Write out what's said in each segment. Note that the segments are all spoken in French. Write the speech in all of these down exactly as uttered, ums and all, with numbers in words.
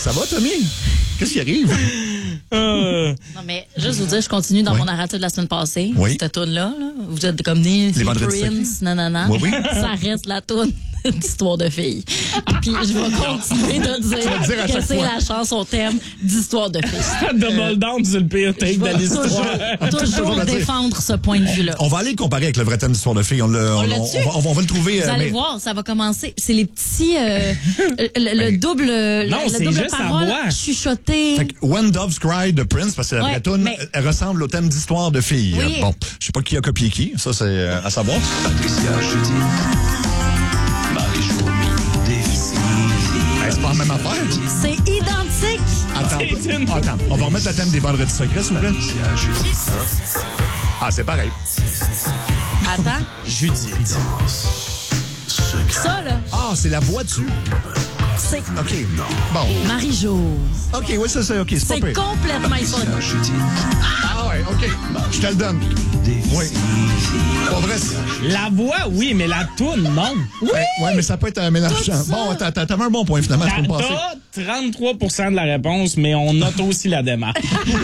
Ça va, Tommy? Qu'est-ce qui arrive? Euh... Non, mais juste vous dire, je continue dans oui. mon narratif de la semaine passée. Oui. Cette toune-là, là, vous êtes comme des Les vendredis Prince, non, non, non. Oui, oui. Ça reste la toune d'Histoire de filles. Puis je vais continuer de dire, dire à que chaque c'est fois. la chanson thème d'Histoire de filles. Double down sur le pire take Je de vais l'histoire. toujours, toujours Toujours le dire. défendre ce point de vue-là. On va aller le comparer avec le vrai thème d'Histoire de filles. On, le, on, l'a on, dessus? on, va, on va le trouver. Vous euh, allez mais- voir, ça va commencer. C'est les petits, euh, le, le double, Non, la, c'est la double juste la parole voix. chuchotée. Fait que When Doves Cry de Prince, parce que la Ouais, vraie toune, mais- elle ressemble au thème d'Histoire de filles. Oui. Euh, Bon, je sais pas qui a copié qui, ça c'est euh, à savoir. Patricia Jeudi, Marie-Jo Défi. Ben, c'est pas la même affaire. C'est identique. Attends, C'est une- attends, on va remettre le thème des vendredis secrets, s'il vous plaît. Patricia Jeudi. Ah, c'est pareil. Attends, Judith. ça là, Ah, c'est la voix dessus. c'est OK. Bon. Marie-Jo. OK, oui, ça c'est OK. C'est C'est pas pire. complètement Patricia iconique. Jeudi. Ah ouais, OK. Je te le donne. Oui. Pas vrai. La voix, oui, mais la toune, non. Oui. Ouais, mais ça peut être un mélangeant. Tout ça. Bon, t'as- t'as- t'avais un bon point finalement, T'as je peux me passer. t'as trente-trois pour cent de la réponse, mais on note aussi la démarche.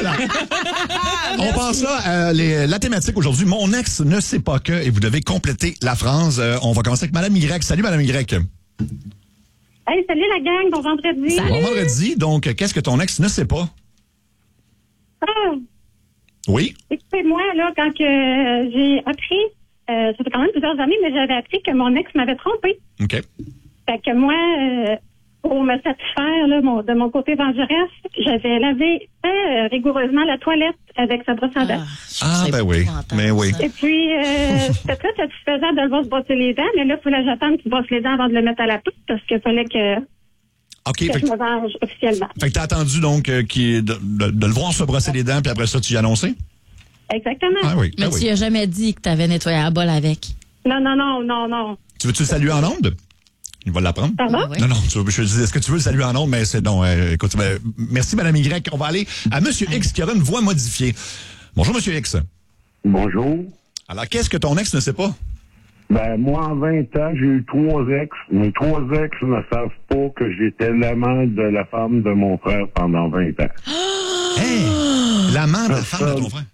On passe là à les- la thématique aujourd'hui. Mon ex ne sait pas que, et vous devez compléter la phrase. Euh, on va commencer avec Madame Y. Salut, Madame Y. Hey, salut la gang, bon vendredi. Salut. Bon vendredi. Donc, qu'est-ce que ton ex ne sait pas? Ah, Oui? écoutez-moi, là, quand que, euh, j'ai appris, euh, ça fait quand même plusieurs années, mais j'avais appris que mon ex m'avait trompé. OK. Fait que moi, euh, pour me satisfaire là, mon, de mon côté vengeresse, j'avais lavé euh, rigoureusement la toilette avec sa brosse à dents. Ah, ben oui. Mais oui. Et puis, euh, c'était très satisfaisant de le voir se brosser les dents, mais là, il fallait que j'attende qu'il brosse les dents avant de le mettre à la poutre parce qu'il fallait que, OK. que Fait je que, me venge officiellement. fait que t'as attendu donc euh, qu'il- de, de- de le voir se brosser les dents, puis après ça, tu y as annoncé? Exactement. Ah oui. Mais ah tu oui. lui as jamais dit que t'avais nettoyé la bol avec. Non, non, non, non, non. Tu veux-tu le saluer en onde? Il va l'apprendre. Pardon? Ah oui. Non, non, tu veux- je dis, est-ce que tu veux le saluer en ondes? Mais c'est non, euh, écoute, ben, merci Madame Y. On va aller à Monsieur X qui aura une voix modifiée. Bonjour Monsieur X. Bonjour. Alors, qu'est-ce que ton ex ne sait pas? Ben, moi, en vingt ans, j'ai eu trois ex. Mes trois ex ne savent pas que j'étais l'amant de la femme de mon frère pendant vingt ans. Hey! L'amant de la femme de ton frère.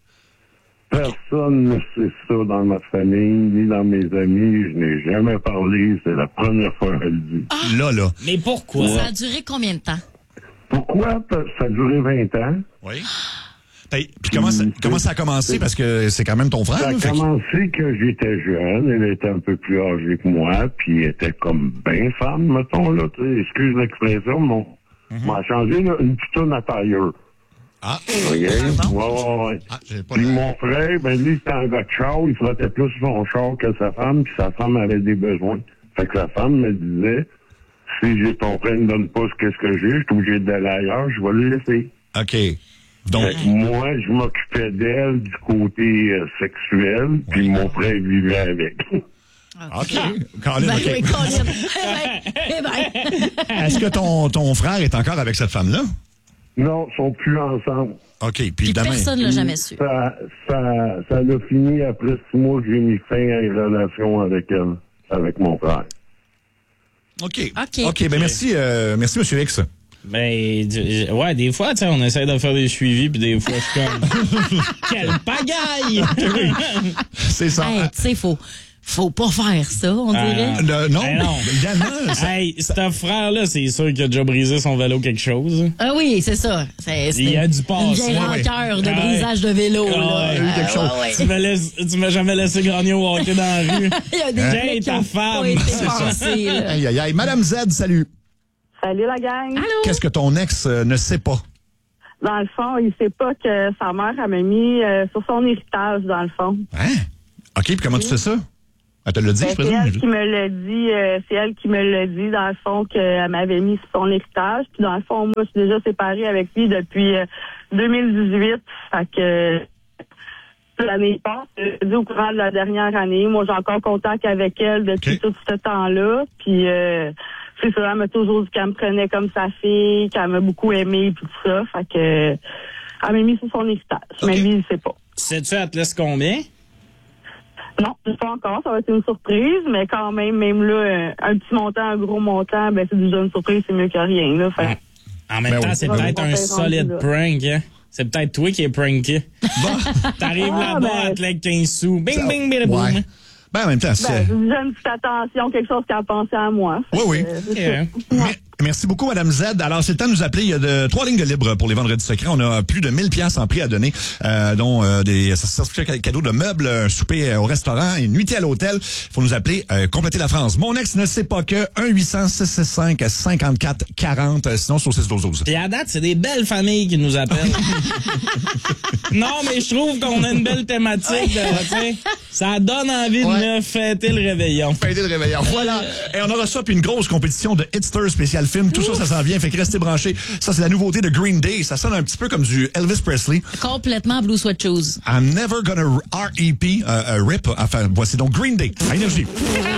Personne ne sait ça dans ma famille, ni dans mes amis. Je n'ai jamais parlé. C'est la première fois qu'elle le dit. Là, là. Mais pourquoi? Ça a duré combien de temps? Pourquoi? Parce que ça a duré vingt ans. Oui. Ben, puis comment ça, comment ça a commencé? Parce que c'est quand même ton frère. Ça a là, fait que- commencé que j'étais jeune, elle était un peu plus âgée que moi, puis elle était comme bien femme, mettons, là, tu sais, excuse l'expression, mais on m'a changé, là, une petite à tailleur. Ah, OK? Ouais, ouais, ouais. ah j'ai pas Puis le- mon frère, ben lui, c'était un gars de char, il frottait plus son char que sa femme, puis sa femme avait des besoins. Fait que sa femme me disait, si j'ai ton frère ne donne pas ce que, ce que j'ai, je suis obligé d'aller ailleurs, je vais le laisser. OK. Donc, Fait que moi, je m'occupais d'elle du côté euh, sexuel, puis mon frère vivait avec. OK. Colin, Ben OK. oui, Colin. Eh ben, eh ben. Est-ce que ton, ton frère est encore avec cette femme-là? Non, ils sont plus ensemble. OK. Puis Puis évidemment. personne ne l'a jamais su. Ça, ça, ça l'a fini après six mois que j'ai mis fin à une relation avec elle, avec mon frère. OK. OK. OK. Ben merci, euh, merci, Monsieur X. Ben, du- ouais, des fois, tu sais, on essaie de faire des suivis, puis des fois, je suis comme... Quelle pagaille! C'est ça. Hey, tu sais, faut, faut pas faire ça, on dirait. Ah. Le- non, Ben non. également. ça- Hey, ce frère-là, c'est sûr qu'il a déjà brisé son vélo quelque chose. Ah oui, c'est ça. C'est, c'est Il y a du passé. une vieille Ouais, ouais. rancœur de Ah ouais. brisage de vélo. Ah là. ouais, il y a eu quelque Ah, chose. ouais, ouais. Tu m'as laissé- tu m'as jamais laissé gagner au hockey dans la rue. Il y a des Hein? trucs qui Ta ont femme. pas été C'est ça. pensés, là. Aïe, aïe, aïe. Madame Z, salut. Salut la gang. Allô? Qu'est-ce que ton ex euh, ne sait pas? Dans le fond, il sait pas que sa mère elle m'a mis euh, sur son héritage, dans le fond. Hein? OK. Puis comment tu sais ça? Elle te l'a dit, Ben, je c'est présume? elle qui me l'a dit, euh, c'est elle qui me l'a dit, dans le fond, qu'elle m'avait mis sur son héritage. Puis dans le fond, moi, je suis déjà séparée avec lui depuis euh, deux mille dix-huit. Fait que euh, l'année passe, je dis au courant de la dernière année. Moi, j'ai encore contact avec elle depuis OK. tout ce temps-là. Puis euh, c'est ça, elle m'a toujours dit qu'elle me prenait comme sa fille, qu'elle m'a beaucoup aimé et tout ça. Fait que euh, elle m'a mis sur son héritage. OK. Mais lui, il sait pas. Sais-tu, elle te laisse combien? Non, je sais pas encore, ça va être une surprise, mais quand même, même là, euh, un petit montant, un gros montant, ben c'est déjà une surprise, c'est mieux que rien, là. Fait, En même Ben temps, oui. c'est Ouais, peut-être on un fait solide rendu là. prank, hein? C'est peut-être toi qui es pranké. Bon. T'arrives Ah, là-bas, ben- à te lègue quinze sous. Bing, bing, bing, boum. Ouais. Ben, en même temps, Ben, c'est... je disais une petite attention, quelque chose qui a pensé à moi. Oui, oui. Euh, c'est Yeah. ça. Mais- Merci beaucoup, Madame Z. Alors, c'est le temps de nous appeler. Il y a de, trois lignes de libre pour les vendredis secrets. On a plus de mille piastres en prix à donner, euh, dont euh, des certificats cadeaux de meubles, un souper au restaurant, une nuitée à l'hôtel. Il faut nous appeler, euh, compléter la France. Mon ex ne sait pas que un huit cents six six cinq cinquante-quatre quarante. Sinon, c'est au six douze douze. Puis à date, c'est des belles familles qui nous appellent. Non, mais je trouve qu'on a une belle thématique. De, tu sais, ça donne envie Ouais. de me fêter le réveillon. Fêter le réveillon. Voilà. Et on aura ça, puis une grosse compétition de Hitster spécial film. Tout ça, ça s'en vient. Fait que restez branchés. Ça, c'est la nouveauté de Green Day. Ça sonne un petit peu comme du Elvis Presley. Complètement Blue Sweat Shoes. I'm never gonna R E P, euh, euh, rip. Enfin, voici donc Green Day. À Énergie.